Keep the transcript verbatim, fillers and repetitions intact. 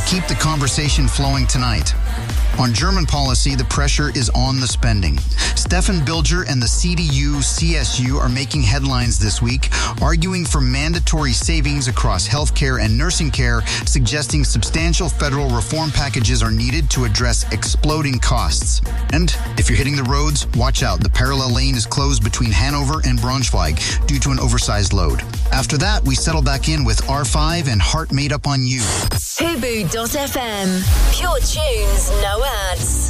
keep the conversation flowing tonight. On German policy, the pressure is on the spending. Stefan Bilger and the C D U C S U are making headlines this week, arguing for mandatory savings across healthcare and nursing care, suggesting substantial federal reform packages are needed to address exploding costs. And if you're hitting the roads, watch out. The parallel lane is closed between Hanover and Braunschweig due to an oversized load. After that, we settle back in with R five and Heart Made Up on You. Hubu dot f m. Pure tunes, no ads.